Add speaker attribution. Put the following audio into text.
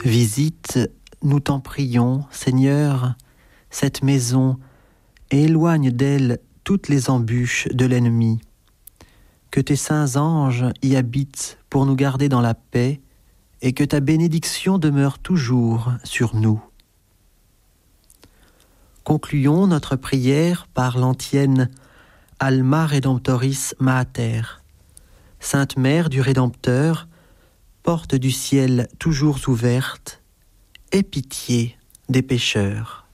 Speaker 1: Visite, nous t'en prions, Seigneur, cette maison, et éloigne d'elle toutes les embûches de l'ennemi. Que tes saints anges y habitent pour nous garder dans la paix, et que ta bénédiction demeure toujours sur nous. Concluons notre prière par l'antienne Alma Redemptoris Mater. Sainte Mère du Rédempteur, porte du ciel toujours ouverte, aie pitié des pécheurs.